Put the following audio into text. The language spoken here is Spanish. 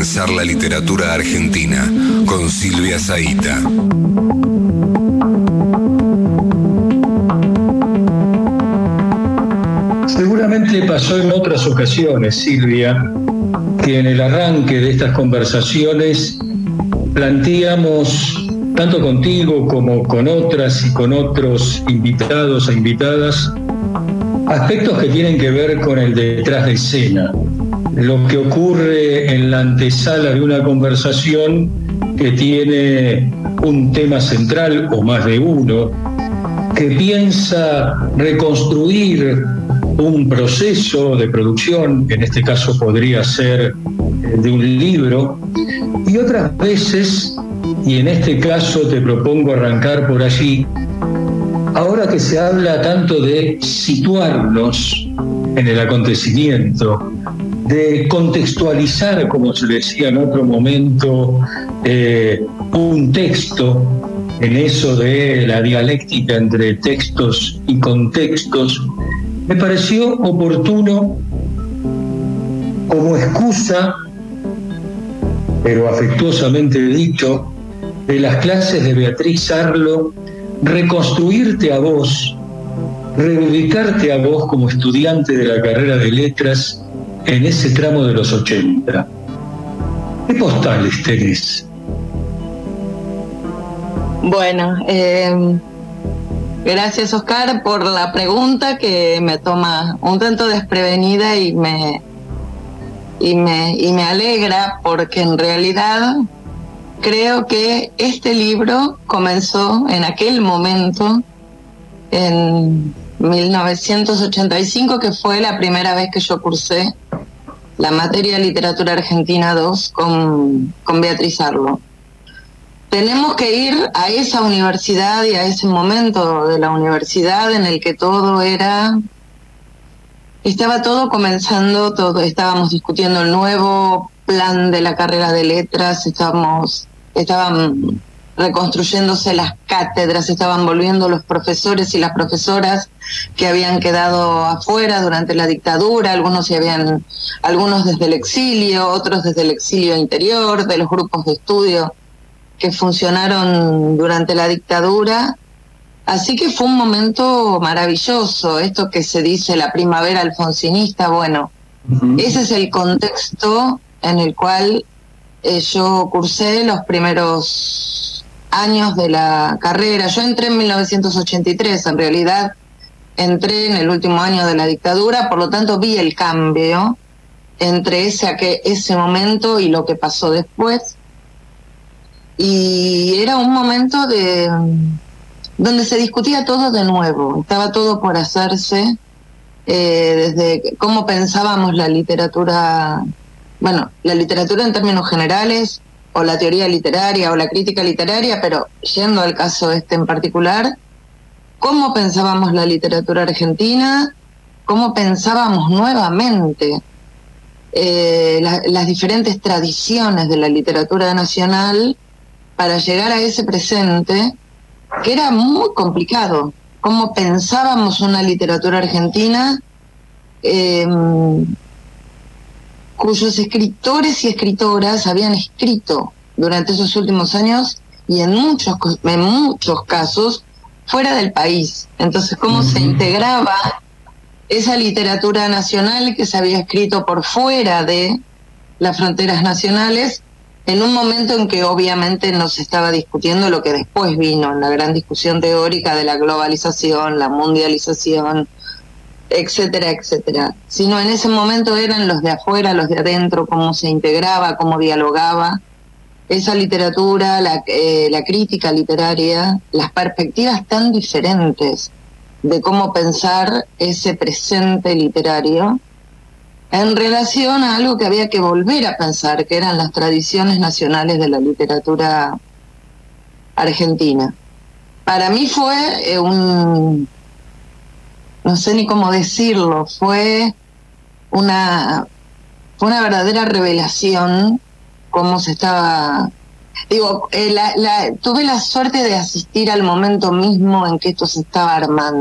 pensar la literatura argentina con Silvia Zahita. Seguramente pasó en otras ocasiones, Silvia, que en el arranque de estas conversaciones planteamos, tanto contigo como con otras y con otros invitados e invitadas, aspectos que tienen que ver con el detrás de escena, lo que ocurre en la antesala de una conversación que tiene un tema central o más de uno, que piensa reconstruir un proceso de producción, en este caso podría ser de un libro, y otras veces, y en este caso te propongo arrancar por allí, ahora que se habla tanto de situarnos en el acontecimiento, de contextualizar, como se decía en otro momento, un texto, en eso de la dialéctica entre textos y contextos, me pareció oportuno, como excusa, pero afectuosamente dicho, de las clases de Beatriz Arlo, reconstruirte a vos, reubicarte a vos como estudiante de la carrera de letras en ese tramo de los 80. ¿Qué postales tenés? Bueno, gracias, Oscar, por la pregunta que me toma un tanto desprevenida y me alegra, porque en realidad creo que este libro comenzó en aquel momento, en 1985, que fue la primera vez que yo cursé la materia de Literatura Argentina 2 con Beatriz Arlo. Tenemos que ir a esa universidad y a ese momento de la universidad en el que estaba todo comenzando, estábamos discutiendo el nuevo plan de la carrera de letras, estaban reconstruyéndose las cátedras, estaban volviendo los profesores y las profesoras que habían quedado afuera durante la dictadura, algunos desde el exilio, otros desde el exilio interior, de los grupos de estudio que funcionaron durante la dictadura. Así que fue un momento maravilloso, esto que se dice la primavera alfonsinista. Bueno, ese es el contexto en el cual yo cursé los primeros años de la carrera. Yo entré en 1983, en realidad entré en el último año de la dictadura, por lo tanto vi el cambio entre ese momento y lo que pasó después. Y era un momento donde se discutía todo de nuevo, estaba todo por hacerse, desde cómo pensábamos la literatura, bueno, la literatura en términos generales, o la teoría literaria, o la crítica literaria, pero yendo al caso este en particular, cómo pensábamos la literatura argentina, cómo pensábamos nuevamente las diferentes tradiciones de la literatura nacional, para llegar a ese presente, que era muy complicado. Cómo pensábamos una literatura argentina cuyos escritores y escritoras habían escrito durante esos últimos años y en muchos casos fuera del país. Entonces, cómo se integraba esa literatura nacional que se había escrito por fuera de las fronteras nacionales, en un momento en que obviamente no se estaba discutiendo lo que después vino en la gran discusión teórica de la globalización, la mundialización, etcétera, etcétera. Sino en ese momento eran los de afuera, los de adentro, cómo se integraba, cómo dialogaba esa literatura, la crítica literaria, las perspectivas tan diferentes de cómo pensar ese presente literario en relación a algo que había que volver a pensar, que eran las tradiciones nacionales de la literatura argentina. Para mí fue no sé ni cómo decirlo, fue una verdadera revelación cómo se estaba... tuve la suerte de asistir al momento mismo en que esto se estaba armando.